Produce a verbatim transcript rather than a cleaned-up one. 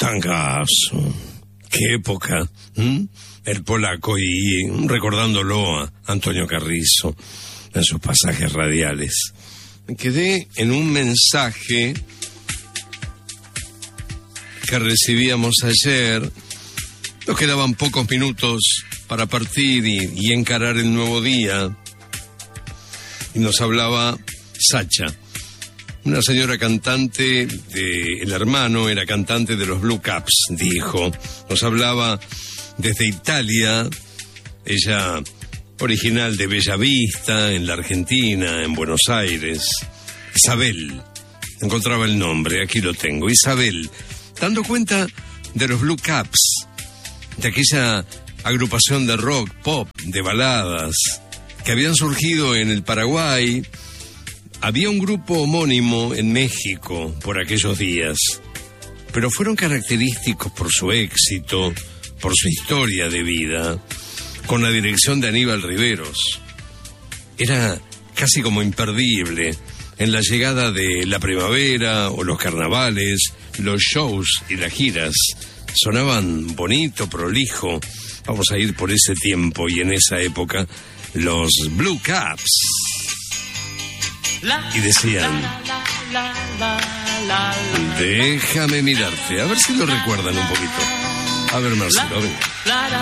Tangazo. Qué época. ¿Mm? El polaco y recordándolo a Antonio Carrizo en sus pasajes radiales. Me quedé en un mensaje que recibíamos ayer. Nos quedaban pocos minutos para partir y, y encarar el nuevo día. Y nos hablaba Sacha, una señora cantante, de, el hermano era cantante de los Blue Caps, dijo. Nos hablaba desde Italia, ella original de Bella Vista, en la Argentina, en Buenos Aires. Isabel, encontraba el nombre, aquí lo tengo, Isabel, dando cuenta de los Blue Caps, de aquella agrupación de rock, pop, de baladas, que habían surgido en el Paraguay. Había un grupo homónimo en México por aquellos días, pero fueron característicos por su éxito, por su historia de vida, con la dirección de Aníbal Riveros. Era casi como imperdible en la llegada de la primavera o los carnavales, los shows y las giras. Sonaban bonito, prolijo. Vamos a ir por ese tiempo y en esa época, los Blue Caps. Y decían, déjame mirarte, a ver si lo recuerdan un poquito. A ver, Marcelo, ven.